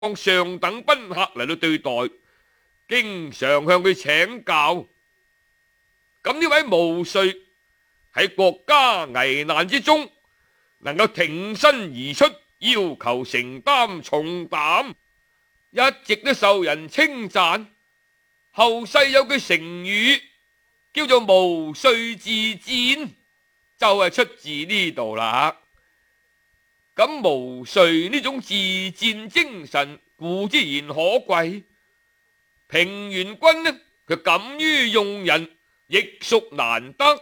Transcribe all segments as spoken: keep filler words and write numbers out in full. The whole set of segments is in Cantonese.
當上等賓客嚟到對待，經常向佢請教。咁呢位毛遂喺國家危難之中，能夠挺身而出，要求承擔重擔，一直都受人稱讚。後世有句成語叫做毛遂自薦，就係出自呢度啦。咁毛遂呢種自薦精神固之然可貴，平原君呢佢敢於用人，亦屬難得。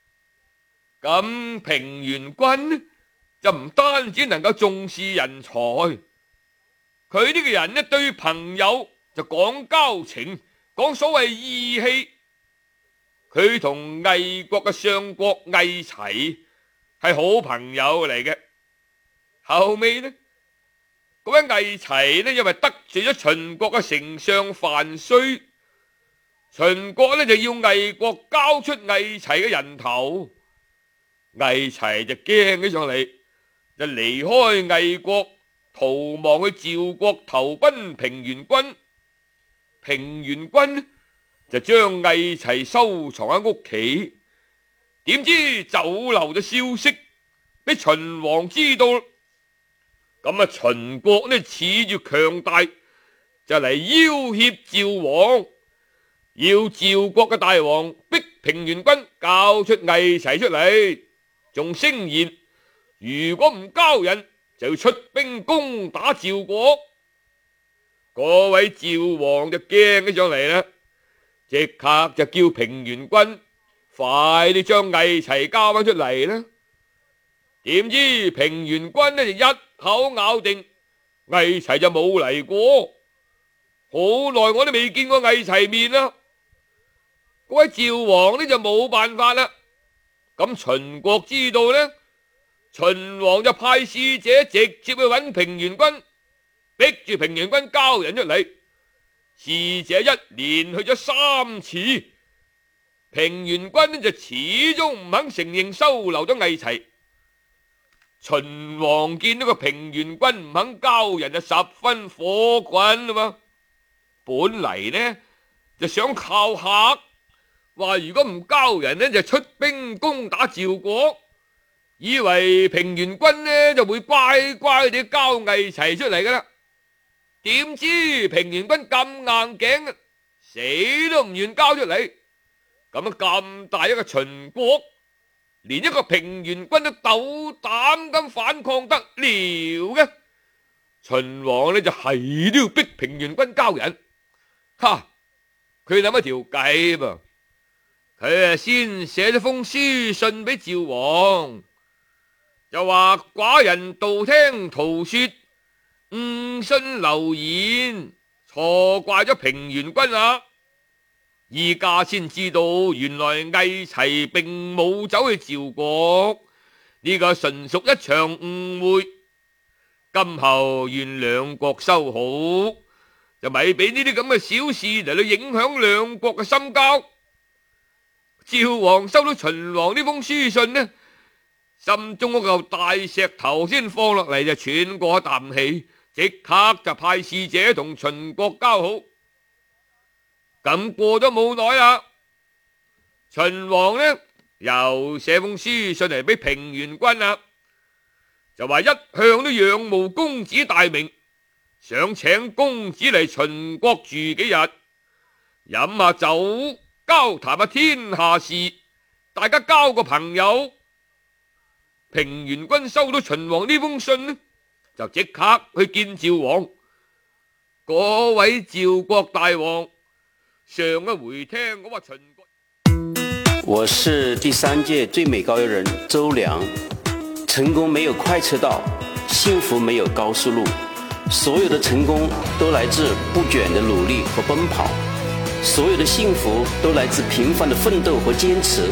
咁平原君呢就唔單止能夠重視人才，佢呢個人呢對朋友就講交情，講所謂義氣。佢同魏國嘅相國魏齊係好朋友嚟嘅。後尾呢，嗰位魏齊呢，因為得罪咗秦國嘅丞相樊須，秦國呢就要魏國交出魏齊嘅人頭。魏齊就驚起上嚟，就離開魏國，逃亡去趙國投奔平原君。平原君就將魏齊收藏喺屋企，點知走漏咗消息，俾秦王知道。咁啊，秦國呢恃住強大，就嚟要挾趙王，要趙國嘅大王逼平原君交出魏齊出嚟，仲聲言如果唔交人，就要出兵攻打趙國。嗰位趙王就驚起上嚟啦，即刻就叫平原君快啲將魏齊交翻出嚟啦。點知平原君呢就一口咬定魏齊就冇嚟過，好耐我都未見過魏齊面啦。嗰位趙王呢就冇辦法啦。咁秦國知道呢，秦王就派使者直接去揾平原君，逼住平原君交人出嚟。使者一連去咗三次，平原君呢就始終唔肯承認收留咗魏齊。秦王見到個平原君唔肯交人，就十分火滾啊嘛。本嚟呢就想靠嚇，話如果唔交人呢就出兵攻打趙國，以為平原君呢就會乖乖地交魏齊出嚟噶啦。點知平原君咁硬頸，死都唔願交出嚟。咁咁大一個秦國，連一個平原君都鬥膽咁反抗得了嘅，秦王呢就係都要逼平原君交人。哈！佢諗一條計噃，佢啊先寫咗封書信俾趙王，就話寡人道聽途說，誤信流言，錯怪咗平原君啊！依家先知道，原來魏齊並冇走去趙國，呢個純屬一場誤會。今後願兩國修好，就咪俾呢啲咁嘅小事嚟到影響兩國嘅深交。趙王收到秦王呢封書信呢，心中嗰嚿大石頭先放落嚟，就喘過一啖氣，即刻就派使者同秦國交好。咁過咗冇耐啦，秦王呢又寫封書信嚟俾平原君啦，就話一向都仰慕公子大名，想請公子嚟秦國住幾日，飲下酒，交談下天下事，大家交個朋友。平原君收到秦王呢封信呢，就即刻去見趙王。嗰位趙國大王，上一回聽我話秦國， 我是第三屆最美高邮人周良。成功沒有快車道，幸福沒有高速路，所有的成功都來自不倦的努力和奔跑，所有的幸福都來自平凡的奮鬥和堅持。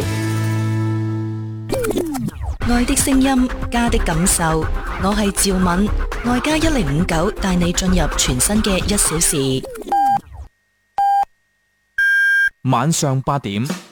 愛的聲音，家的感受，我係趙敏，愛家一零五九帶你進入全新嘅一小時。 晚上八點。